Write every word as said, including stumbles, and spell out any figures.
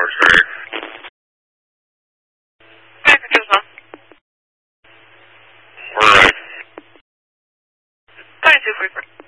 tower, sir. five for Tucson. We're right. twenty-two, free for.